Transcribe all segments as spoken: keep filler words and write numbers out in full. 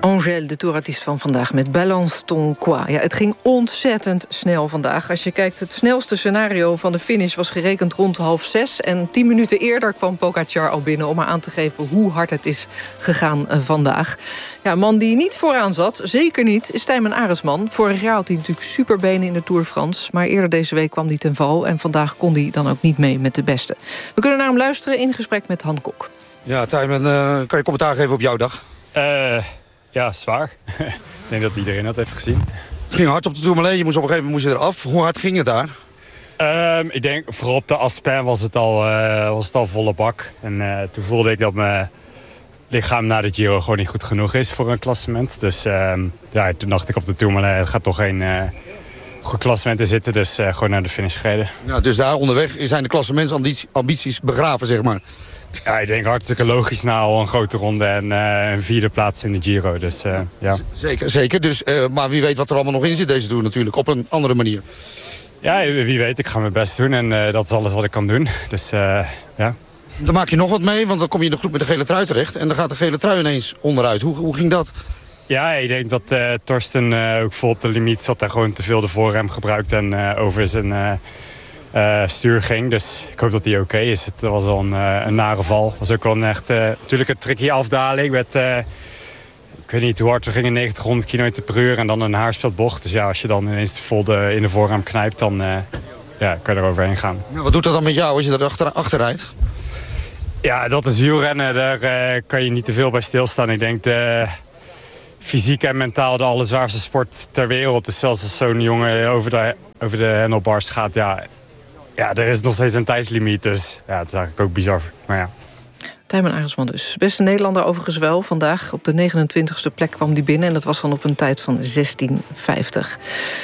Angèle, de tourartiest van vandaag met Balance ton quoi. Ja, het ging ontzettend snel vandaag. Als je kijkt, het snelste scenario van de finish was gerekend rond half zes. En tien minuten eerder kwam Pogacar al binnen om maar aan te geven hoe hard het is gegaan uh, vandaag. Ja, een man die niet vooraan zat, zeker niet, is Tijmen Aresman. Vorig jaar had hij natuurlijk superbenen in de Tour de France. Maar eerder deze week kwam hij ten val. En vandaag kon hij dan ook niet mee met de beste. We kunnen naar hem luisteren in gesprek met Han Kok. Ja, Tijmen, uh, kan je commentaar geven op jouw dag? Uh, ja, zwaar. Ik denk dat iedereen dat heeft gezien. Het ging hard op de Tourmalet, je moest op een gegeven moment moest je eraf. Hoe hard ging het daar? Um, ik denk, vooral op de Aspen was het al, uh, was het al volle bak. En uh, toen voelde ik dat mijn lichaam na de Giro gewoon niet goed genoeg is voor een klassement. Dus uh, ja, toen dacht ik op de Tourmalet, er gaat toch geen uh, goed klassement in zitten. Dus uh, gewoon naar de finish gereden. Ja, dus daar onderweg zijn de klassementsambities begraven, zeg maar. Ja, ik denk hartstikke logisch na al een grote ronde en uh, een vierde plaats in de Giro. Dus, uh, ja. Zeker, zeker. Dus, uh, maar wie weet wat er allemaal nog in zit deze Tour natuurlijk, op een andere manier. Ja, wie weet. Ik ga mijn best doen en uh, dat is alles wat ik kan doen. Dus uh, ja. Dan maak je nog wat mee, want dan kom je in de groep met de gele trui terecht. En dan gaat de gele trui ineens onderuit. Hoe, hoe ging dat? Ja, ik denk dat uh, Torsten uh, ook vol op de limiet zat en gewoon te veel de voorrem gebruikt en uh, over zijn... Uh, Uh, stuur ging, dus ik hoop dat hij oké okay is. Het was wel een, uh, een nare val. Het was ook wel een echt, uh, natuurlijk een tricky afdaling met, uh, ik weet niet hoe hard we gingen, negentig, honderd kilometer per uur en dan een haarspeldbocht. Dus ja, als je dan ineens vol de, in de voorraam knijpt, dan uh, ja, kan je er overheen gaan. Ja, wat doet dat dan met jou als je er achter, achter rijdt? Ja, dat is wielrennen. Daar uh, kan je niet te veel bij stilstaan. Ik denk de fysiek en mentaal de allerzwaarste sport ter wereld. Dus zelfs als zo'n jongen over de, over de handlebars gaat, ja... Ja, er is nog steeds een tijdslimiet, dus ja, het is eigenlijk ook bizar. Maar ja. Tijmen Aresman dus. Beste Nederlander overigens wel. Vandaag op de negenentwintigste plek kwam die binnen. En dat was dan op een tijd van zestien vijftig.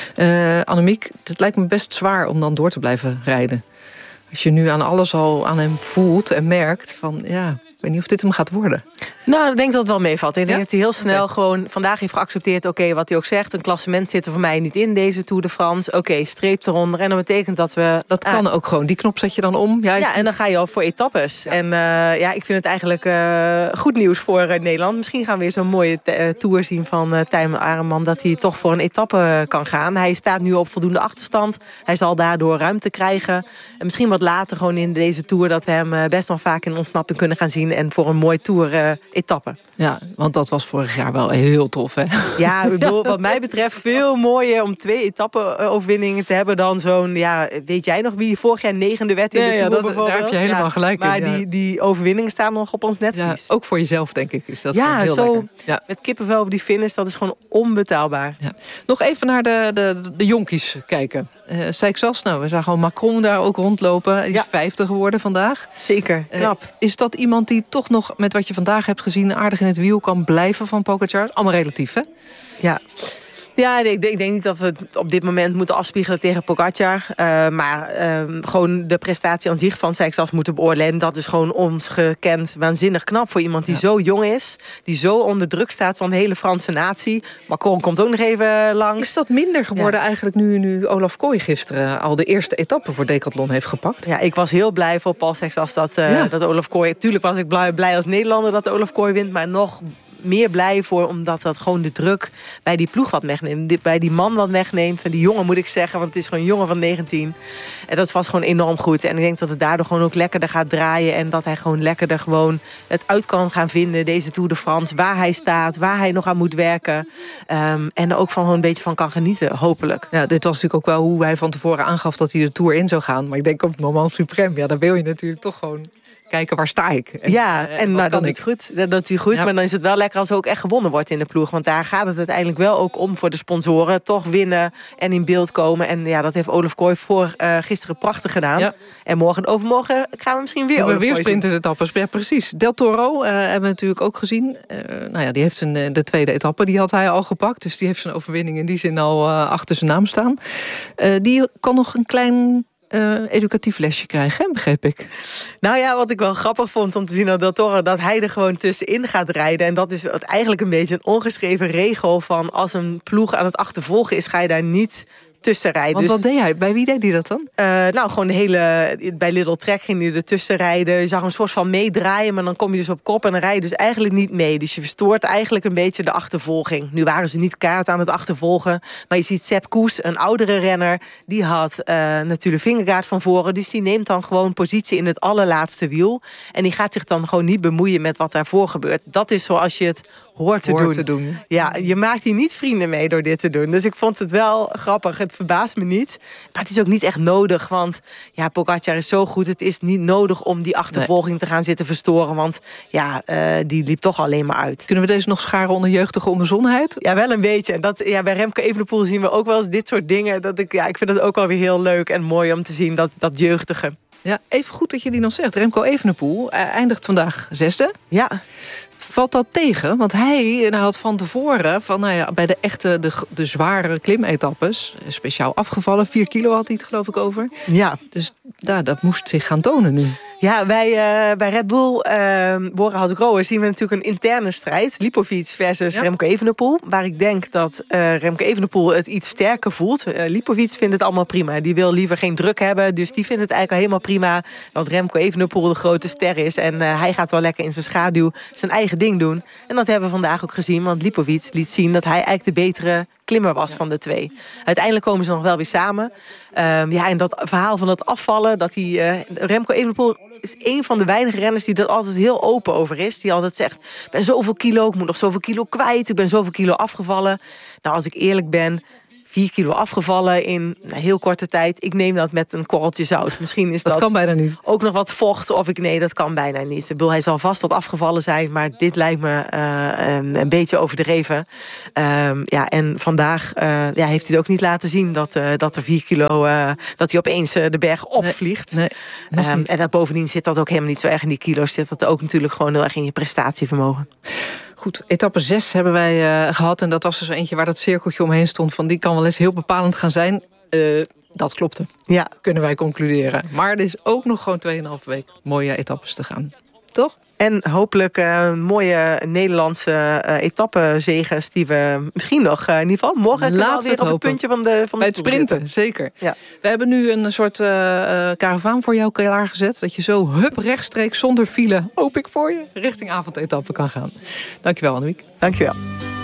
Uh, Annemiek, het lijkt me best zwaar om dan door te blijven rijden. Als je nu aan alles al aan hem voelt en merkt van... ja, ik weet niet of dit hem gaat worden. Nou, ik denk dat het wel meevalt. Ik denk ja? dat hij heel snel okay. gewoon vandaag heeft geaccepteerd... oké, okay, wat hij ook zegt, een klassement zit er voor mij niet in deze Tour de France. Oké, okay, streep eronder. En dat betekent dat we... Dat kan ah, ook gewoon. Die knop zet je dan om. Ja, ja en dan ga je al voor etappes. Ja. En uh, ja, ik vind het eigenlijk uh, goed nieuws voor uh, Nederland. Misschien gaan we weer zo'n mooie uh, Tour zien van uh, Tijmen Aresman... dat hij toch voor een etappe kan gaan. Hij staat nu op voldoende achterstand. Hij zal daardoor ruimte krijgen. En misschien wat later gewoon in deze Tour... dat we hem uh, best wel vaak in ontsnapping kunnen gaan zien... en voor een mooi Tour-etappe. Uh, Ja, want dat was vorig jaar wel heel tof, hè? Ja, ik bedoel, wat mij betreft veel mooier om twee etappe-overwinningen te hebben dan zo'n... Ja, weet jij nog wie vorig jaar negende werd in nee, de Tour ja, dat, bijvoorbeeld? daar heb je helemaal ja, gelijk maar in. Maar ja. die, die overwinningen staan nog op ons netvlies. Ja, ook voor jezelf, denk ik, is dat ja, heel zo lekker. Ja, met kippenvel over die finish, dat is gewoon onbetaalbaar. Ja. Nog even naar de, de, de jonkies kijken. Uh, Seixas, nou, we zagen al Macron daar ook rondlopen. Hij is ja. vijftig geworden vandaag. Zeker, knap. Uh, is dat iemand die toch nog, met wat je vandaag hebt gezien... aardig in het wiel kan blijven van Pogacar? Allemaal relatief, hè? Ja. Ja, ik denk, ik denk niet dat we het op dit moment moeten afspiegelen tegen Pogacar. Uh, maar uh, gewoon de prestatie aan zich van Seixas moeten beoordelen. En dat is gewoon ons gekend waanzinnig knap voor iemand die ja. zo jong is. Die zo onder druk staat van de hele Franse natie. Macron komt ook nog even langs. Is dat minder geworden ja. eigenlijk nu, nu Olaf Kooi gisteren al de eerste etappe voor Decathlon heeft gepakt? Ja, ik was heel blij voor Paul Seixas dat, uh, ja. dat Olaf Kooi... Tuurlijk was ik blij, blij als Nederlander dat Olaf Kooi wint, maar nog... meer blij voor, omdat dat gewoon de druk bij die ploeg wat wegneemt. Bij die man wat wegneemt. Van die jongen moet ik zeggen, want het is gewoon een jongen van negentien. En dat was gewoon enorm goed. En ik denk dat het daardoor gewoon ook lekkerder gaat draaien. En dat hij gewoon lekkerder gewoon het uit kan gaan vinden. Deze Tour de France. Waar hij staat, waar hij nog aan moet werken. Um, en er ook van gewoon een beetje van kan genieten, hopelijk. Ja, dit was natuurlijk ook wel hoe hij van tevoren aangaf dat hij de Tour in zou gaan. Maar ik denk op het moment suprem, ja, dan wil je natuurlijk toch gewoon... kijken, waar sta ik? En, ja, en, en nou, dat doet goed. Dat doet hij goed. Ja. Maar dan is het wel lekker als er ook echt gewonnen wordt in de ploeg. Want daar gaat het uiteindelijk wel ook om voor de sponsoren. Toch winnen en in beeld komen. En ja, dat heeft Olaf Kooi voor uh, gisteren prachtig gedaan. Ja. En morgen en overmorgen gaan we misschien weer we weer sprinteretappes. Ja, precies. Del Toro uh, hebben we natuurlijk ook gezien. Uh, nou ja, die heeft een, de tweede etappe, die had hij al gepakt. Dus die heeft zijn overwinning in die zin al uh, achter zijn naam staan. Uh, die kan nog een klein... Uh, educatief lesje krijgen, hè, begreep ik. Nou ja, wat ik wel grappig vond om te zien aan Del Toro... dat hij er gewoon tussenin gaat rijden. En dat is eigenlijk een beetje een ongeschreven regel van... als een ploeg aan het achtervolgen is, ga je daar niet tussenrijden. Want dus, wat deed hij? Bij wie deed hij dat dan? Uh, nou, gewoon de hele... Bij Little Trek ging hij ertussen rijden. Je zag een soort van meedraaien, maar dan kom je dus op kop... en dan rij je dus eigenlijk niet mee. Dus je verstoort eigenlijk een beetje de achtervolging. Nu waren ze niet kaart aan het achtervolgen. Maar je ziet Sepp Kuss, een oudere renner... die had uh, natuurlijk vingerkaart van voren. Dus die neemt dan gewoon positie in het allerlaatste wiel. En die gaat zich dan gewoon niet bemoeien met wat daarvoor gebeurt. Dat is zoals je het hoort te, hoort doen. te doen. Ja, je maakt hier niet vrienden mee door dit te doen. Dus ik vond het wel grappig. Het verbaast me niet. Maar het is ook niet echt nodig. Want ja, Pogacar is zo goed. Het is niet nodig om die achtervolging nee. te gaan zitten verstoren. Want ja, uh, die liep toch alleen maar uit. Kunnen we deze nog scharen onder jeugdige onbezonnenheid? Ja, wel een beetje. En dat, ja, bij Remco Evenepoel zien we ook wel eens dit soort dingen. Dat ik, ja, ik vind het ook wel weer heel leuk en mooi om te zien. Dat, dat jeugdige. Ja, even goed dat je die nog zegt. Remco Evenepoel eindigt vandaag zesde. Ja. Valt dat tegen? Want hij nou, had van tevoren... Van, nou ja, bij de echte, de, de zware klimetappes... speciaal afgevallen. Vier kilo had hij het geloof ik over. Ja. Dus ja, dat moest zich gaan tonen nu. Ja, bij, uh, bij Red Bull, uh, Bora-Hansgrohe zien we natuurlijk een interne strijd. Lipovic versus ja. Remco Evenepoel. Waar ik denk dat uh, Remco Evenepoel het iets sterker voelt. Uh, Lipovic vindt het allemaal prima. Die wil liever geen druk hebben. Dus die vindt het eigenlijk al helemaal prima dat Remco Evenepoel de grote ster is. En uh, hij gaat wel lekker in zijn schaduw zijn eigen ding doen. En dat hebben we vandaag ook gezien. Want Lipovic liet zien dat hij eigenlijk de betere klimmer was ja. van de twee. Uiteindelijk komen ze nog wel weer samen. Um, ja, en dat verhaal van dat afvallen, dat hij uh, Remco Evenepoel is een van de weinige renners die er altijd heel open over is. Die altijd zegt, ik ben zoveel kilo, ik moet nog zoveel kilo kwijt. Ik ben zoveel kilo afgevallen. Nou, als ik eerlijk ben, vier kilo afgevallen in een heel korte tijd. Ik neem dat met een korreltje zout. Misschien is dat, dat kan bijna niet. Ook nog wat vocht. Of ik nee, dat kan bijna niet. Ik bedoel, hij zal vast wat afgevallen zijn. Maar dit lijkt me uh, een, een beetje overdreven. Um, ja, en vandaag uh, ja, heeft hij het ook niet laten zien dat, uh, dat er vier kilo... Uh, dat hij opeens uh, de berg opvliegt. Nee, nee, um, en dat bovendien zit dat ook helemaal niet zo erg in die kilo's. Zit dat ook natuurlijk gewoon heel erg in je prestatievermogen. Goed, etappe zes hebben wij uh, gehad. En dat was dus eentje waar dat cirkeltje omheen stond. Van die kan wel eens heel bepalend gaan zijn. Uh, dat klopte. Ja. Kunnen wij concluderen. Maar er is ook nog gewoon tweeënhalve week mooie etappes te gaan. Toch? En hopelijk uh, mooie Nederlandse uh, etappezeges die we misschien nog, uh, in ieder geval morgen Laten we weer het op het puntje van de van Bij de het sprinten, zitten. zeker. Ja. We hebben nu een soort uh, karavaan voor jou klaargezet. Dat je zo hup rechtstreeks zonder file, hoop ik voor je, richting avondetappe kan gaan. Dankjewel, Annemiek. Dankjewel.